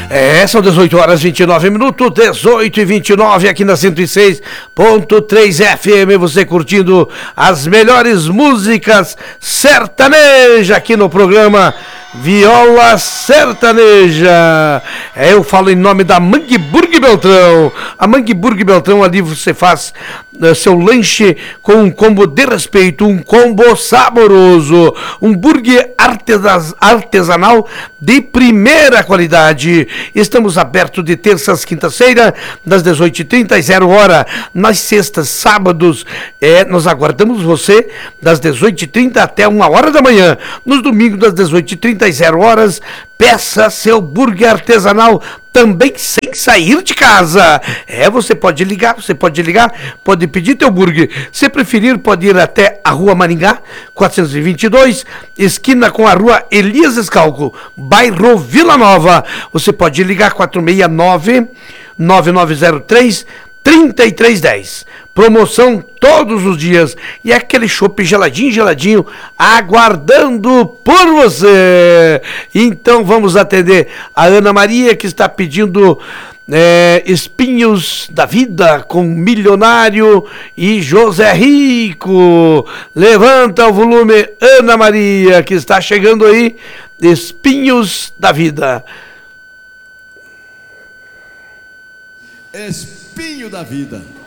São 18 horas e 29 minutos, 18 e 29 aqui na 106.3 FM, você curtindo as melhores músicas sertaneja aqui no programa Viola Sertaneja. Eu falo em nome da Mangue Burger Beltrão. A Mangue Burger Beltrão, ali você faz seu lanche com um combo de respeito, um combo saboroso, um burger artesanal de primeira qualidade. Estamos abertos de terças, quintas-feiras, das 18h30 às 0h. Nas sextas, sábados, nós aguardamos você das 18h30 até 1h da manhã. Nos domingos, das 18h30 às 0h, peça seu burger artesanal também sem sair de casa. Você pode ligar, pode pedir teu burger. Se preferir, pode ir até a Rua Maringá, 422, esquina com a Rua Elias Escalco, bairro Vila Nova. Você pode ligar 469-9903-3310. Promoção todos os dias. E é aquele chopp geladinho, aguardando por você. Então vamos atender a Ana Maria, que está pedindo Espinhos da Vida com Milionário e José Rico. Levanta o volume, Ana Maria, que está chegando aí. Espinhos da Vida. Espinho da Vida.